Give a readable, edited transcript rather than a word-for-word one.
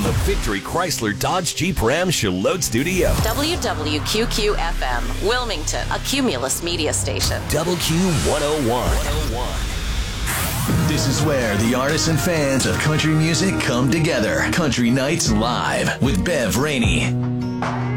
the Victory Chrysler Dodge Jeep Ram Charlotte Studio. WWQQ-FM, Wilmington, a Cumulus media station. WQ101. This is where the artists and fans of country music come together. Country Nights Live with Bev Rainey.